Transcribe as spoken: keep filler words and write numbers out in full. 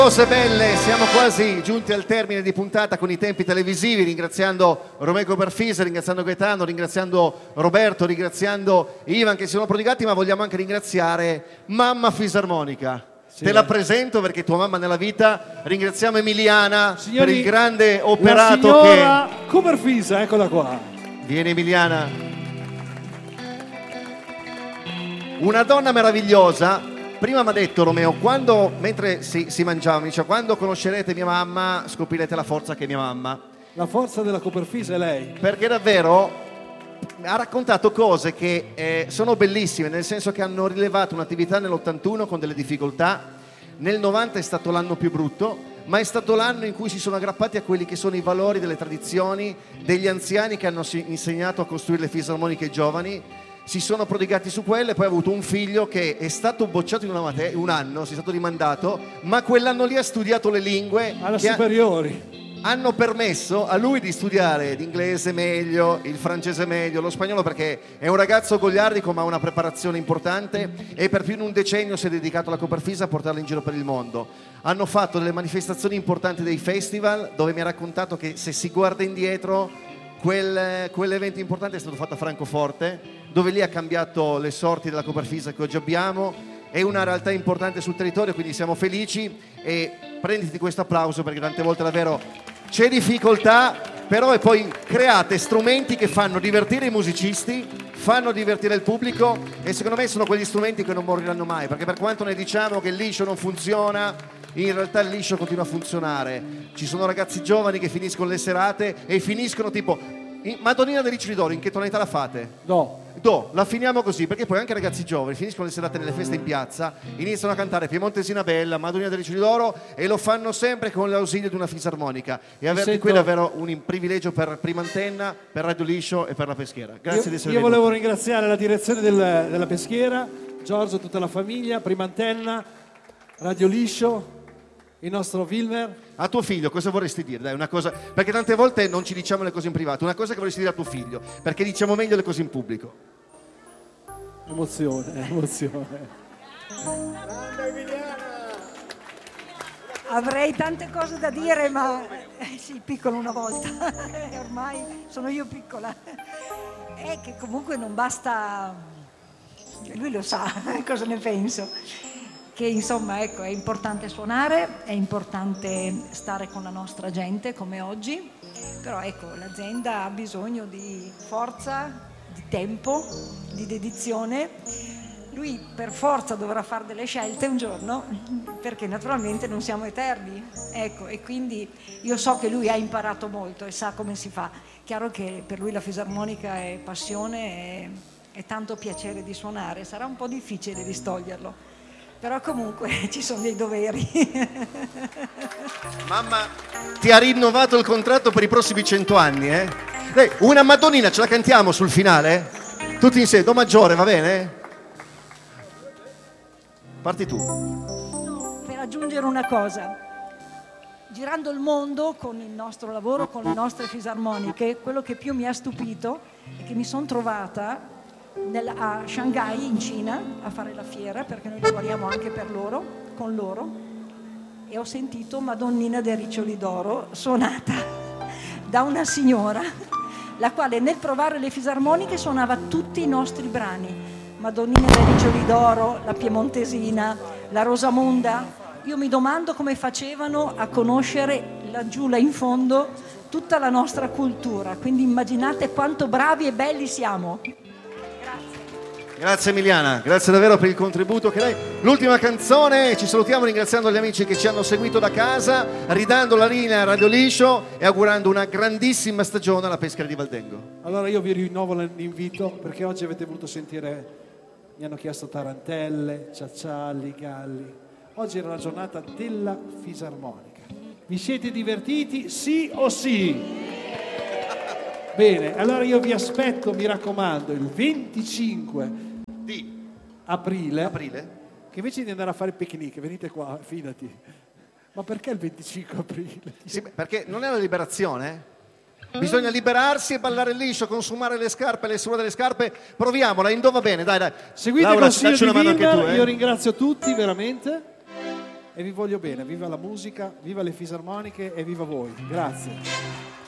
Cose belle, siamo quasi giunti al termine di puntata con i tempi televisivi, ringraziando Romeo Coperfisa, ringraziando Gaetano, ringraziando Roberto, ringraziando Ivan che si sono prodigati, ma vogliamo anche ringraziare Mamma Fisarmonica. Sì. Te la presento perché tua mamma nella vita. Ringraziamo Emiliana. Signori, per il grande operato la signora che... Coperfisa, eccola qua. Vieni Emiliana. Una donna meravigliosa. Prima mi ha detto Romeo, quando, mentre si, si mangiava, mi dice, quando conoscerete mia mamma scoprirete la forza che è mia mamma. La forza della Coperfisa è lei. Perché davvero ha raccontato cose che eh, sono bellissime, nel senso che hanno rilevato un'attività nell'ottantuno con delle difficoltà, nel novanta è stato l'anno più brutto, ma è stato l'anno in cui si sono aggrappati a quelli che sono i valori delle tradizioni, degli anziani che hanno insegnato a costruire le fisarmoniche ai giovani. Si sono prodigati su quelle, poi ha avuto un figlio che è stato bocciato in una mate- un anno, si è stato rimandato, ma quell'anno lì ha studiato le lingue alla superiori. Ha, hanno permesso a lui di studiare l'inglese meglio, il francese meglio, lo spagnolo, perché è un ragazzo goliardico ma ha una preparazione importante e per più di un decennio si è dedicato alla Coperfisa a portarla in giro per il mondo. Hanno fatto delle manifestazioni importanti dei festival dove mi ha raccontato che se si guarda indietro Quel, quell'evento importante è stato fatto a Francoforte, dove lì ha cambiato le sorti della Coperfisa che oggi abbiamo. È una realtà importante sul territorio, quindi siamo felici e prenditi questo applauso perché tante volte davvero c'è difficoltà, però e poi create strumenti che fanno divertire i musicisti, fanno divertire il pubblico e secondo me sono quegli strumenti che non moriranno mai, perché per quanto ne diciamo che il liscio non funziona, in realtà il liscio continua a funzionare. Ci sono ragazzi giovani che finiscono le serate e finiscono tipo Madonnina dei Riccioli d'Oro, in che tonalità la fate? Do. Do, la finiamo così, perché poi anche ragazzi giovani finiscono le serate nelle feste in piazza, iniziano a cantare Piemontesina Bella, Madonnina dei Riccioli d'Oro e lo fanno sempre con l'ausilio di una fisarmonica. E averti sento... qui è davvero un privilegio per Prima Antenna, per Radio Liscio e per la Peschiera. Grazie io, di essere io venuti. volevo ringraziare la direzione del, della Peschiera, Giorgio, tutta la famiglia, Prima Antenna, Radio Liscio, il nostro Wilmer. A tuo figlio cosa vorresti dire? Dai, una cosa, perché tante volte non ci diciamo le cose in privato, una cosa che vorresti dire a tuo figlio, perché diciamo meglio le cose in pubblico. Emozione, emozione. Avrei tante cose da dire, ma eh, sì, piccolo una volta, ormai sono io piccola. È che comunque non basta, lui lo sa cosa ne penso. Che insomma ecco, è importante suonare, è importante stare con la nostra gente come oggi, però ecco, l'azienda ha bisogno di forza, di tempo, di dedizione. Lui per forza dovrà fare delle scelte un giorno, perché naturalmente non siamo eterni, ecco, e quindi io so che lui ha imparato molto e sa come si fa. Chiaro che per lui la fisarmonica è passione, è, è tanto piacere di suonare, sarà un po' difficile distoglierlo. Però comunque ci sono dei doveri. Mamma ti ha rinnovato il contratto per i prossimi cento anni, eh? Dai, una Madonnina ce la cantiamo sul finale? Tutti insieme, do maggiore, va bene? Parti tu. Per aggiungere una cosa, girando il mondo con il nostro lavoro, con le nostre fisarmoniche, quello che più mi ha stupito è che mi sono trovata Nel, a Shanghai in Cina a fare la fiera, perché noi lavoriamo anche per loro, con loro, e ho sentito Madonnina dei Riccioli d'Oro suonata da una signora la quale nel provare le fisarmoniche suonava tutti i nostri brani, Madonnina dei Riccioli d'Oro, la Piemontesina, la Rosamonda. Io mi domando come facevano a conoscere laggiù là in fondo tutta la nostra cultura, quindi immaginate quanto bravi e belli siamo. Grazie Emiliana, grazie davvero per il contributo che dai. L'ultima canzone, ci salutiamo ringraziando gli amici che ci hanno seguito da casa, ridando la linea a Radio Liscio e augurando una grandissima stagione alla Peschiera di Valdengo. Allora io vi rinnovo l'invito perché oggi avete voluto sentire, mi hanno chiesto tarantelle, ciaccialli, galli. Oggi era la giornata della fisarmonica. Vi siete divertiti sì o sì? Bene, allora io vi aspetto, mi raccomando, il venticinque di aprile, aprile, che invece di andare a fare picnic, venite qua, fidati. Ma perché il venticinque aprile? Sì, perché non è una liberazione? Bisogna liberarsi e ballare liscio, consumare le scarpe, le suole delle scarpe. Proviamola, Indo va bene, dai, dai. Seguite Laura, il consiglio dacci di una mano anche Wilmer, tu, eh. io ringrazio tutti veramente. e vi voglio bene. Viva la musica, viva le fisarmoniche e viva voi. Grazie.